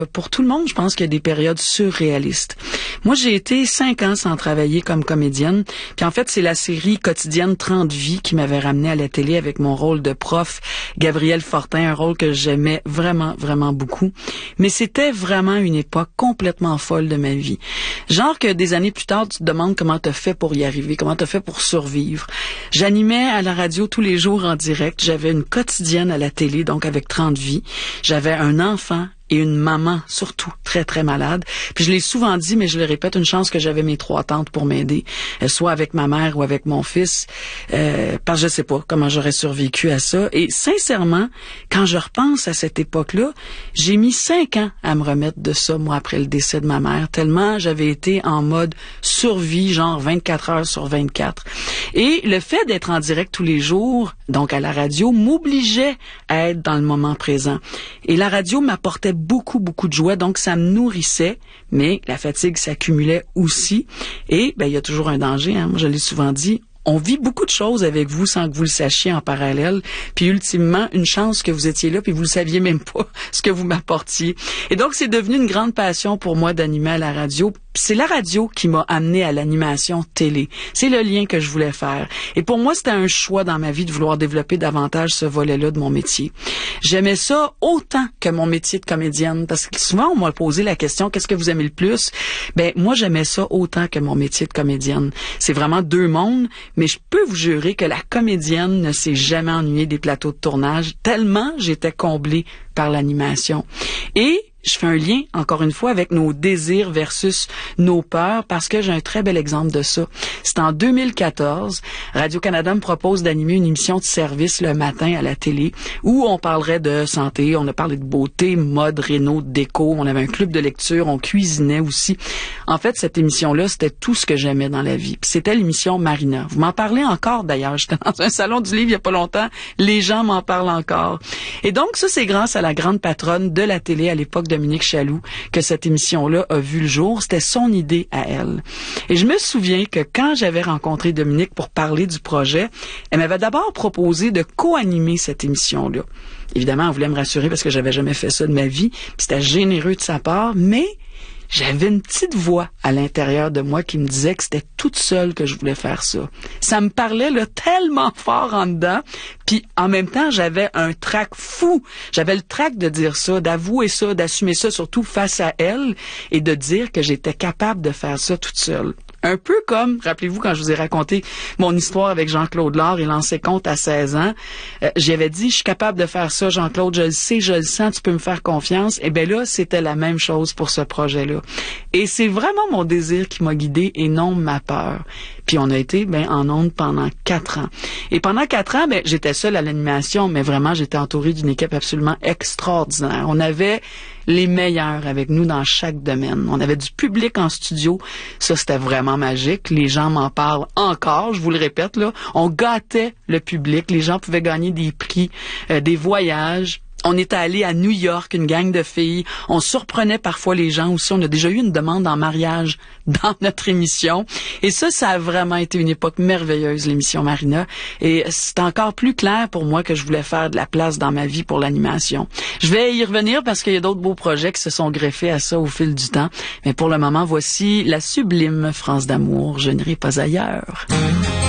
Pour tout le monde, je pense qu'il y a des périodes surréalistes. Moi, j'ai été 5 ans sans travailler comme comédienne. Puis en fait, c'est la série quotidienne 30 vies qui m'avait ramenée à la télé avec mon rôle de prof, Gabrielle Fortin, un rôle que j'aimais vraiment, vraiment beaucoup. Mais c'était vraiment une époque complètement folle de ma vie. Genre que des années plus tard, tu te demandes comment t'as fait pour y arriver, comment t'as fait pour survivre. J'animais à la radio tous les jours en direct. J'avais une quotidienne à la télé, donc avec 30 vies. J'avais un enfant et une maman, surtout, très, très malade. Puis je l'ai souvent dit, mais je le répète, une chance que j'avais mes 3 tantes pour m'aider, soit avec ma mère ou avec mon fils, parce que je sais pas comment j'aurais survécu à ça. Et sincèrement, quand je repense à cette époque-là, j'ai mis 5 ans à me remettre de ça, moi, après le décès de ma mère, tellement j'avais été en mode survie, genre 24 heures sur 24. Et le fait d'être en direct tous les jours, donc à la radio, m'obligeait à être dans le moment présent. Et la radio m'apportait beaucoup, beaucoup de joie, donc ça me nourrissait, mais la fatigue s'accumulait aussi. Et il y a toujours un danger, hein. Moi je l'ai souvent dit, on vit beaucoup de choses avec vous sans que vous le sachiez en parallèle, puis ultimement, une chance que vous étiez là, puis vous ne saviez même pas ce que vous m'apportiez. Et donc, c'est devenu une grande passion pour moi d'animer à la radio. C'est la radio qui m'a amené à l'animation télé. C'est le lien que je voulais faire. Et pour moi, c'était un choix dans ma vie de vouloir développer davantage ce volet-là de mon métier. J'aimais ça autant que mon métier de comédienne, parce que souvent, on m'a posé la question, qu'est-ce que vous aimez le plus? Moi, j'aimais ça autant que mon métier de comédienne. C'est vraiment 2 mondes, mais je peux vous jurer que la comédienne ne s'est jamais ennuyée des plateaux de tournage, tellement j'étais comblée par l'animation. Et je fais un lien, encore une fois, avec nos désirs versus nos peurs, parce que j'ai un très bel exemple de ça. C'est en 2014, Radio-Canada me propose d'animer une émission de service le matin à la télé, où on parlerait de santé, on a parlé de beauté, mode, réno, déco, on avait un club de lecture, on cuisinait aussi. En fait, cette émission-là, c'était tout ce que j'aimais dans la vie. Puis c'était l'émission Marina. Vous m'en parlez encore, d'ailleurs. J'étais dans un salon du livre il y a pas longtemps. Les gens m'en parlent encore. Et donc, ça, c'est grâce à la grande patronne de la télé à l'époque, Dominique Chaloux, que cette émission-là a vu le jour. C'était son idée à elle. Et je me souviens que quand j'avais rencontré Dominique pour parler du projet, elle m'avait d'abord proposé de co-animer cette émission-là. Évidemment, elle voulait me rassurer parce que j'avais jamais fait ça de ma vie, puis c'était généreux de sa part, mais j'avais une petite voix à l'intérieur de moi qui me disait que c'était toute seule que je voulais faire ça. Ça me parlait là tellement fort en dedans, puis en même temps, j'avais un trac fou. J'avais le trac de dire ça, d'avouer ça, d'assumer ça, surtout face à elle, et de dire que j'étais capable de faire ça toute seule. Un peu comme, rappelez-vous, quand je vous ai raconté mon histoire avec Jean-Claude Lard, il en sait compte à 16 ans, j'avais dit, je suis capable de faire ça, Jean-Claude, je le sais, je le sens, tu peux me faire confiance. Et bien là, c'était la même chose pour ce projet-là. Et c'est vraiment mon désir qui m'a guidée et non ma peur. Puis on a été en ondes pendant 4 ans. Et pendant 4 ans, j'étais seule à l'animation, mais vraiment, j'étais entourée d'une équipe absolument extraordinaire. On avait les meilleurs avec nous dans chaque domaine. On avait du public en studio. Ça, c'était vraiment magique. Les gens m'en parlent encore, je vous le répète, là. On gâtait le public. Les gens pouvaient gagner des prix, des voyages. On était allé à New York, une gang de filles. On surprenait parfois les gens aussi. On a déjà eu une demande en mariage dans notre émission. Et ça a vraiment été une époque merveilleuse, l'émission Marina. Et c'est encore plus clair pour moi que je voulais faire de la place dans ma vie pour l'animation. Je vais y revenir parce qu'il y a d'autres beaux projets qui se sont greffés à ça au fil du temps. Mais pour le moment, voici la sublime France d'amour. Je n'irai pas ailleurs.